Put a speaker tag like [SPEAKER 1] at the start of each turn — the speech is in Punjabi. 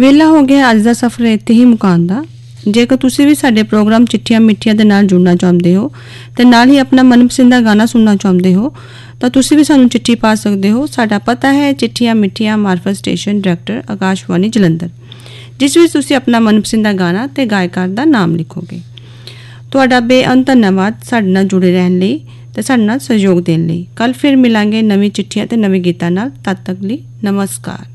[SPEAKER 1] ਵੇਲਾ ਹੋ ਗਿਆ ਅੱਜ ਦਾ ਸਫ਼ਰ ਇੱਥੇ ਹੀ ਮੁਕਾਉਣ ਦਾ। ਜੇਕਰ ਤੁਸੀਂ ਵੀ ਸਾਡੇ ਪ੍ਰੋਗਰਾਮ ਚਿੱਠੀਆਂ ਮਿੱਠੀਆਂ ਦੇ ਨਾਲ ਜੁੜਨਾ ਚਾਹੁੰਦੇ ਹੋ ਤੇ ਨਾਲ ਹੀ ਆਪਣਾ ਮਨਪਸੰਦ ਦਾ ਗਾਣਾ ਸੁਣਨਾ ਚਾਹੁੰਦੇ ਹੋ ਤਾਂ ਤੁਸੀਂ ਵੀ ਸਾਨੂੰ ਚਿੱਠੀ ਪਾ ਸਕਦੇ ਹੋ। ਸਾਡਾ ਪਤਾ ਹੈ ਚਿੱਠੀਆਂ ਮਿੱਠੀਆਂ ਮਾਰਫਤ ਸਟੇਸ਼ਨ ਡਾਇਰੈਕਟਰ ਆਕਾਸ਼ਵਾਣੀ ਜਲੰਧਰ, ਜਿਸ ਵਿੱਚ ਤੁਸੀਂ ਆਪਣਾ ਮਨਪਸੰਦ ਦਾ ਗਾਣਾ ਤੇ ਗਾਇਕਾਰ ਦਾ ਨਾਮ ਲਿਖੋਗੇ। ਤੁਹਾਡਾ ਬੇਅੰਤ ਧੰਨਵਾਦ ਸਾਡੇ ਨਾਲ ਜੁੜੇ ਰਹਿਣ ਲਈ ਤੇ ਸਾਡੇ ਨਾਲ ਸਹਿਯੋਗ ਦੇਣ ਲਈ। ਕੱਲ ਫਿਰ ਮਿਲਾਂਗੇ ਨਵੀਂ ਚਿੱਠੀਆਂ ਤੇ ਨਵੇਂ ਗੀਤਾਂ ਨਾਲ। ਤਦ ਤੱਕ ਲਈ ਨਮਸਕਾਰ।